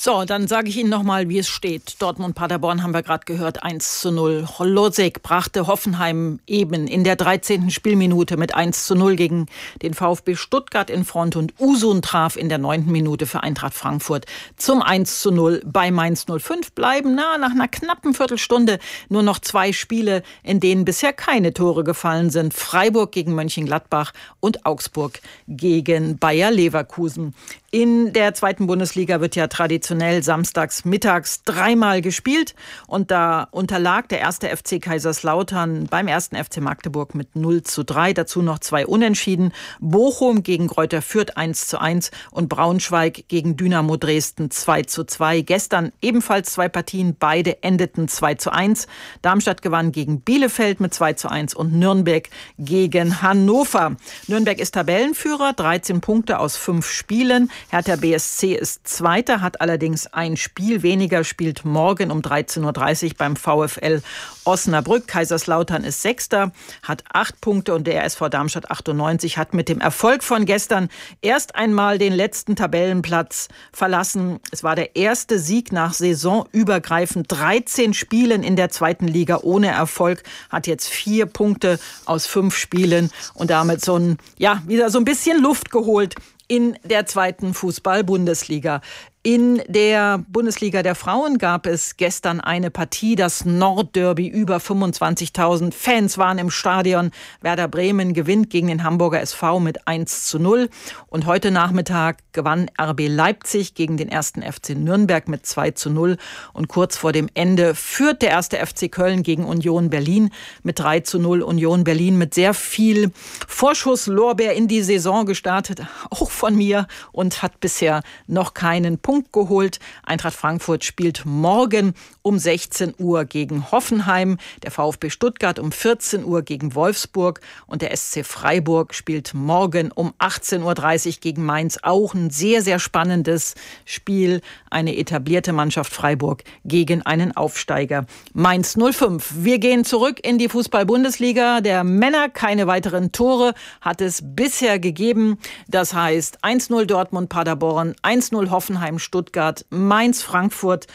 So, dann sage ich Ihnen nochmal, wie es steht. Dortmund-Paderborn haben wir gerade gehört, 1:0. Holosek brachte Hoffenheim eben in der 13. Spielminute mit 1:0 gegen den VfB Stuttgart in Front und Usun traf in der 9. Minute für Eintracht Frankfurt zum 1:0 bei Mainz 05. Bleiben nach einer knappen Viertelstunde nur noch 2 Spiele, in denen bisher keine Tore gefallen sind. Freiburg gegen Mönchengladbach und Augsburg gegen Bayer Leverkusen. In der 2. Bundesliga wird ja traditionell samstags mittags 3-mal gespielt und da unterlag der 1. FC Kaiserslautern beim 1. FC Magdeburg mit 0:3. Dazu noch 2 Unentschieden. Bochum gegen Greuther Fürth 1:1 und Braunschweig gegen Dynamo Dresden 2:2. Gestern ebenfalls 2 Partien, beide endeten 2:1. Darmstadt gewann gegen Bielefeld mit 2:1 und Nürnberg gegen Hannover. Nürnberg ist Tabellenführer, 13 Punkte aus 5 Spielen. Hertha BSC ist Zweiter, hat allerdings ein Spiel weniger, spielt morgen um 13:30 Uhr beim VfL Osnabrück. Kaiserslautern ist Sechster, hat 8 Punkte und der SV Darmstadt 98 hat mit dem Erfolg von gestern erst einmal den letzten Tabellenplatz verlassen. Es war der erste Sieg nach saisonübergreifend 13 Spielen in der 2. Liga ohne Erfolg, hat jetzt 4 Punkte aus 5 Spielen und damit wieder so ein bisschen Luft geholt in der 2. Fußball-Bundesliga. In der Bundesliga der Frauen gab es gestern eine Partie, das Nordderby. Über 25.000 Fans waren im Stadion. Werder Bremen gewinnt gegen den Hamburger SV mit 1:0. Und heute Nachmittag gewann RB Leipzig gegen den 1. FC Nürnberg mit 2:0. Und kurz vor dem Ende führt der 1. FC Köln gegen Union Berlin mit 3:0. Union Berlin mit sehr viel Vorschusslorbeer in die Saison gestartet, auch von mir, und hat bisher noch keinen Punkt geholt. Eintracht Frankfurt spielt morgen um 16 Uhr gegen Hoffenheim, der VfB Stuttgart um 14 Uhr gegen Wolfsburg und der SC Freiburg spielt morgen um 18:30 Uhr gegen Mainz. Auch ein sehr, sehr spannendes Spiel. Eine etablierte Mannschaft Freiburg gegen einen Aufsteiger Mainz 05. Wir gehen zurück in die Fußball-Bundesliga. Der Männer, keine weiteren Tore hat es bisher gegeben. Das heißt 1:0 Dortmund Paderborn, 1:0 Hoffenheim Stuttgart, Mainz Frankfurt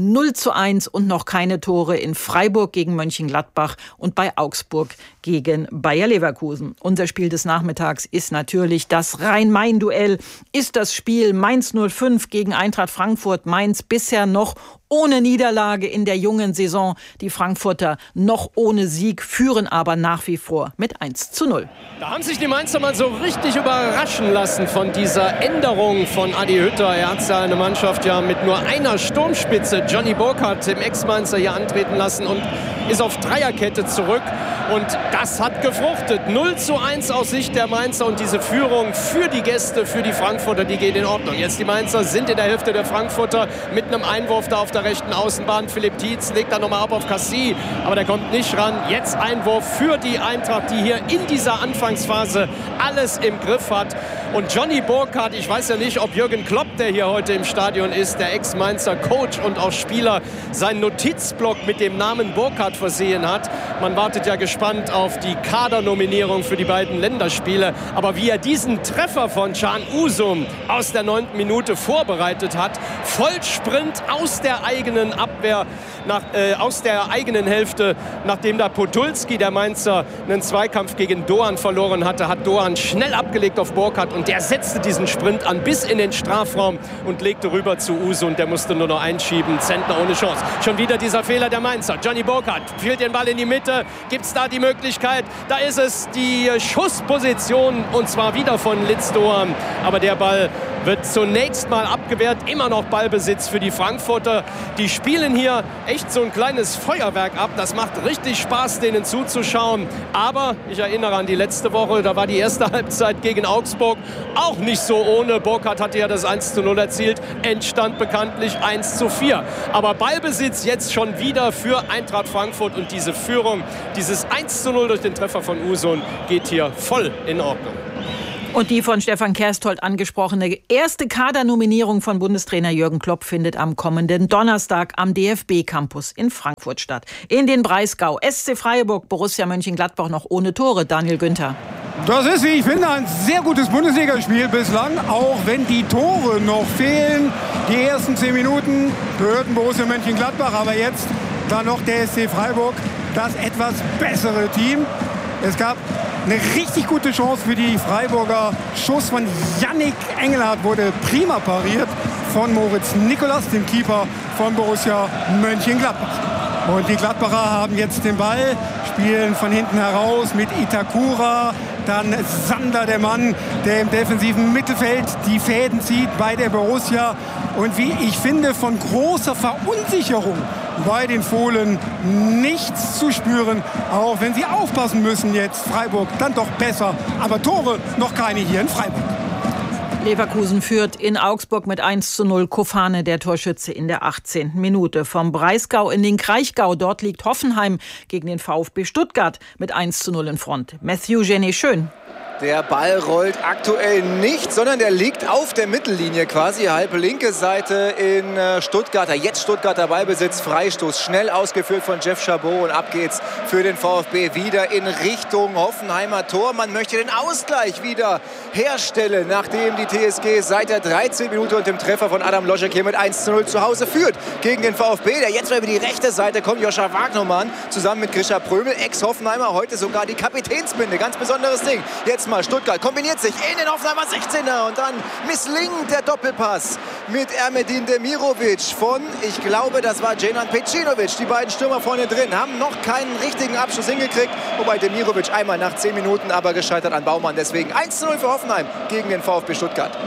0:1 und noch keine Tore in Freiburg gegen Mönchengladbach und bei Augsburg gegen Bayer Leverkusen. Unser Spiel des Nachmittags ist natürlich das Rhein-Main-Duell. Ist das Spiel Mainz 05 gegen Eintracht Frankfurt. Mainz bisher noch ohne Niederlage in der jungen Saison. Die Frankfurter noch ohne Sieg, führen aber nach wie vor mit 1:0. Da haben sich die Mainzer mal so richtig überraschen lassen von dieser Änderung von Adi Hütter. Er hat seine Mannschaft ja mit nur einer Sturmspitze, Johnny Burkhardt, dem Ex-Mainzer, hier antreten lassen und ist auf Dreierkette zurück. Und das hat gefruchtet. 0:1 aus Sicht der Mainzer und diese Führung für die Gäste, für die Frankfurter, die geht in Ordnung. Jetzt die Mainzer sind in der Hälfte der Frankfurter mit einem Einwurf da auf der rechten Außenbahn. Philipp Tietz legt da nochmal ab auf Cassie, aber der kommt nicht ran. Jetzt Einwurf für die Eintracht, die hier in dieser Anfangsphase alles im Griff hat. Und Johnny Burkhardt, ich weiß ja nicht, ob Jürgen Klopp, der hier heute im Stadion ist, der Ex-Mainzer Coach und auch Spieler, seinen Notizblock mit dem Namen Burkhardt versehen hat. Man wartet ja gespannt auf die Kadernominierung für die beiden Länderspiele. Aber wie er diesen Treffer von Can Usum aus der 9. Minute vorbereitet hat, Vollsprint aus der eigenen Abwehr, aus der eigenen Hälfte, nachdem da Podolski, der Mainzer, einen Zweikampf gegen Doan verloren hatte, hat Doan schnell abgelegt auf Burkhardt und der setzte diesen Sprint an bis in den Strafraum und legte rüber zu Uso und der musste nur noch einschieben. Zentner ohne Chance. Schon wieder dieser Fehler der Mainzer. Johnny Burkhardt führt den Ball in die Mitte. Gibt es da die Möglichkeit? Da ist es die Schussposition und zwar wieder von Litz Doan. Aber der Ball wird zunächst mal abgewehrt. Immer noch Ballbesitz für die Frankfurter. Die spielen hier echt so ein kleines Feuerwerk ab. Das macht richtig Spaß, denen zuzuschauen. Aber ich erinnere an die letzte Woche. Da war die erste Halbzeit gegen Augsburg auch nicht so ohne. Burkhardt hatte ja das 1:0 erzielt. Endstand bekanntlich 1:4. Aber Ballbesitz jetzt schon wieder für Eintracht Frankfurt. Und diese Führung, dieses 1:0 durch den Treffer von Usun geht hier voll in Ordnung. Und die von Stefan Kersthold angesprochene erste Kadernominierung von Bundestrainer Jürgen Klopp findet am kommenden Donnerstag am DFB-Campus in Frankfurt statt. In den Breisgau. SC Freiburg, Borussia Mönchengladbach noch ohne Tore. Daniel Günther. Das ist, wie ich finde, ein sehr gutes Bundesligaspiel bislang, auch wenn die Tore noch fehlen. Die ersten 10 Minuten gehörten Borussia Mönchengladbach, aber jetzt dann noch der SC Freiburg, das etwas bessere Team. Es gab eine richtig gute Chance für die Freiburger. Schuss von Yannick Engelhardt wurde prima pariert von Moritz Nicolas, dem Keeper von Borussia Mönchengladbach. Und die Gladbacher haben jetzt den Ball, spielen von hinten heraus mit Itakura. Dann Sander, der Mann, der im defensiven Mittelfeld die Fäden zieht bei der Borussia. Und wie ich finde, von großer Verunsicherung bei den Fohlen nichts zu spüren. Auch wenn sie aufpassen müssen jetzt. Freiburg dann doch besser. Aber Tore noch keine hier in Freiburg. Leverkusen führt in Augsburg mit 1:0. Kofane, der Torschütze, in der 18. Minute. Vom Breisgau in den Kraichgau. Dort liegt Hoffenheim gegen den VfB Stuttgart mit 1:0 in Front. Matthew Genet-Schön. Der Ball rollt aktuell nicht, sondern der liegt auf der Mittellinie quasi, halbe linke Seite in Stuttgart. Jetzt Stuttgarter Ballbesitz, Freistoß, schnell ausgeführt von Jeff Chabot und ab geht's für den VfB wieder in Richtung Hoffenheimer Tor. Man möchte den Ausgleich wieder herstellen, nachdem die TSG seit der 13. Minute und dem Treffer von Adam Loschek hier mit 1:0 zu Hause führt gegen den VfB, der jetzt mal über die rechte Seite kommt. Joscha Wagnermann zusammen mit Grisha Prömel, Ex-Hoffenheimer, heute sogar die Kapitänsbinde, ganz besonderes Ding. Jetzt mal Stuttgart kombiniert sich in den Hoffenheimer 16er und dann misslingt der Doppelpass mit Ermedin Demirovic von, ich glaube, das war Djenan Pecinovic. Die beiden Stürmer vorne drin haben noch keinen richtigen Abschluss hingekriegt, wobei Demirovic einmal nach 10 Minuten aber gescheitert an Baumann. Deswegen 1:0 für Hoffenheim gegen den VfB Stuttgart.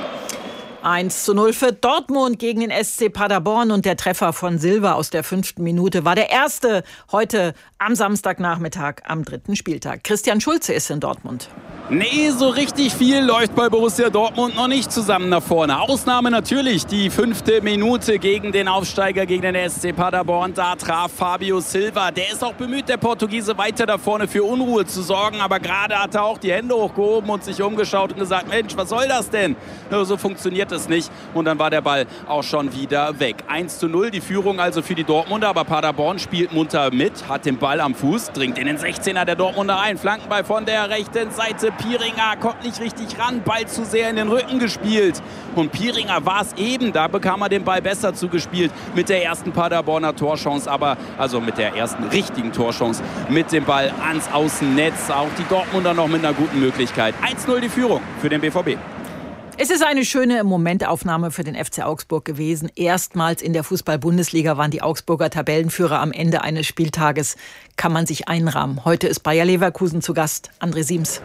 1:0 für Dortmund gegen den SC Paderborn und der Treffer von Silva aus der 5. Minute war der erste heute am Samstagnachmittag am 3. Spieltag. Christian Schulze ist in Dortmund. Nee, so richtig viel läuft bei Borussia Dortmund noch nicht zusammen nach vorne. Ausnahme natürlich die 5. Minute gegen den Aufsteiger, gegen den SC Paderborn. Da traf Fabio Silva. Der ist auch bemüht, der Portugiese, weiter da vorne für Unruhe zu sorgen. Aber gerade hat er auch die Hände hochgehoben und sich umgeschaut und gesagt, Mensch, was soll das denn? So funktioniert es nicht. Und dann war der Ball auch schon wieder weg. 1:0, die Führung also für die Dortmunder. Aber Paderborn spielt munter mit, hat den Ball am Fuß, dringt in den 16er der Dortmunder ein. Flankenball von der rechten Seite. Pieringer kommt nicht richtig ran, Ball zu sehr in den Rücken gespielt. Und Pieringer war es eben, da bekam er den Ball besser zugespielt mit der ersten Paderborner Torchance, aber also mit der ersten richtigen Torchance mit dem Ball ans Außennetz. Auch die Dortmunder noch mit einer guten Möglichkeit. 1:0 die Führung für den BVB. Es ist eine schöne Momentaufnahme für den FC Augsburg gewesen. Erstmals in der Fußball-Bundesliga waren die Augsburger Tabellenführer am Ende eines Spieltages. Kann man sich einrahmen. Heute ist Bayer Leverkusen zu Gast. André Siems.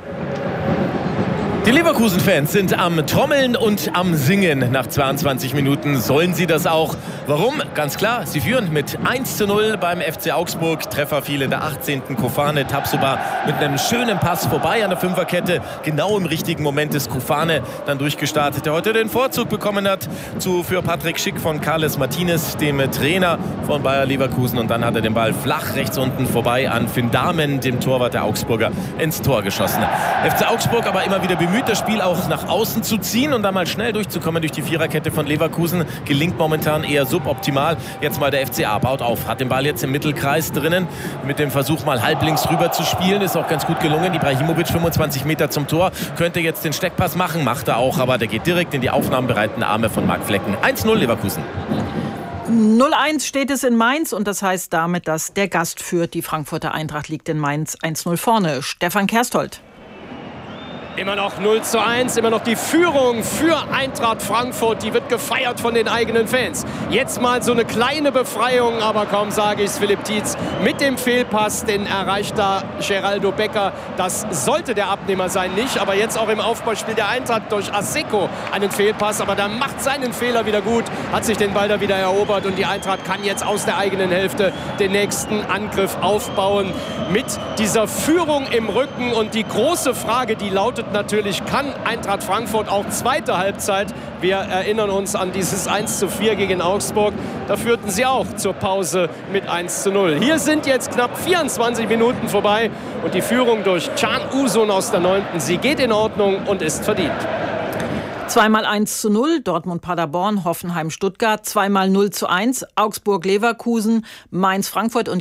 Die Leverkusen-Fans sind am Trommeln und am Singen. Nach 22 Minuten sollen sie das auch. Warum? Ganz klar, sie führen mit 1:0 beim FC Augsburg. Treffer fiel in der 18. Kofane. Tapsoba mit einem schönen Pass vorbei an der Fünferkette. Genau im richtigen Moment ist Kofane dann durchgestartet, der heute den Vorzug bekommen hat für Patrick Schick von Carles Martinez, dem Trainer von Bayer Leverkusen. Und dann hat er den Ball flach rechts unten vorbei an Finn Dahmen, dem Torwart der Augsburger, ins Tor geschossen. FC Augsburg aber immer wieder bemüht, das Spiel auch nach außen zu ziehen und dann mal schnell durchzukommen durch die Viererkette von Leverkusen. Gelingt momentan eher suboptimal. Jetzt mal der FCA baut auf, hat den Ball jetzt im Mittelkreis drinnen. Mit dem Versuch mal halblinks rüber zu spielen, ist auch ganz gut gelungen. Ibrahimovic 25 Meter zum Tor, könnte jetzt den Steckpass machen, macht er auch, aber der geht direkt in die aufnahmebereiten Arme von Marc Flecken. 1:0 Leverkusen. 0:1 steht es in Mainz und das heißt damit, dass der Gast führt. Die Frankfurter Eintracht liegt in Mainz 1:0 vorne. Stefan Kersthold. Immer noch 0:1, immer noch die Führung für Eintracht Frankfurt. Die wird gefeiert von den eigenen Fans. Jetzt mal so eine kleine Befreiung, aber kaum sage ich es, Philipp Tietz mit dem Fehlpass, den erreicht da Geraldo Becker. Das sollte der Abnehmer sein, nicht. Aber jetzt auch im Aufbauspiel der Eintracht durch Asseco einen Fehlpass. Aber der macht seinen Fehler wieder gut, hat sich den Ball da wieder erobert. Und die Eintracht kann jetzt aus der eigenen Hälfte den nächsten Angriff aufbauen. Mit dieser Führung im Rücken. Und die große Frage, die lautet natürlich, kann Eintracht Frankfurt auch zweite Halbzeit? Wir erinnern uns an dieses 1:4 gegen Augsburg. Da führten sie auch zur Pause mit 1:0. Hier sind jetzt knapp 24 Minuten vorbei und die Führung durch Can Uzun aus der 9. Sie geht in Ordnung und ist verdient. Zweimal 1:0, Dortmund-Paderborn, Hoffenheim-Stuttgart, zweimal 0:1, Augsburg-Leverkusen, Mainz-Frankfurt und